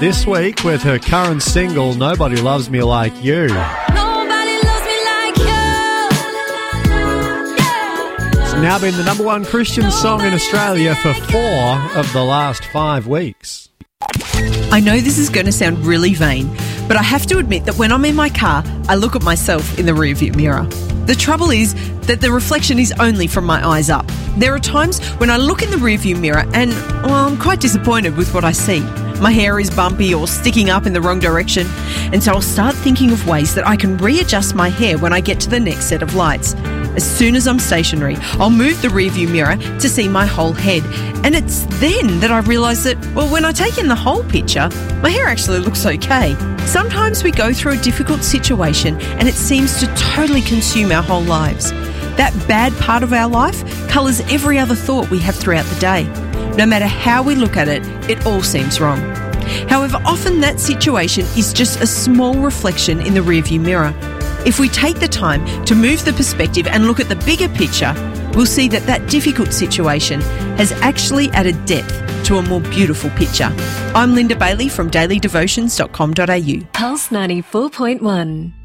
this week with her current single, Nobody Loves Me Like You. It's now been the number one Christian song in Australia for 4 of the last 5 weeks. I know this is going to sound really vain, but I have to admit that when I'm in my car, I look at myself in the rearview mirror. The trouble is that the reflection is only from my eyes up. There are times when I look in the rearview mirror and, I'm quite disappointed with what I see. My hair is bumpy or sticking up in the wrong direction, and so I'll start thinking of ways that I can readjust my hair when I get to the next set of lights. As soon as I'm stationary, I'll move the rearview mirror to see my whole head, and it's then that I realise that, when I take in the whole picture, my hair actually looks okay. Sometimes we go through a difficult situation and it seems to totally consume our whole lives. That bad part of our life colours every other thought we have throughout the day. No matter how we look at it, it all seems wrong. However, often that situation is just a small reflection in the rearview mirror. If we take the time to move the perspective and look at the bigger picture, we'll see that that difficult situation has actually added depth to a more beautiful picture. I'm Linda Bailey from dailydevotions.com.au. Pulse 94.1.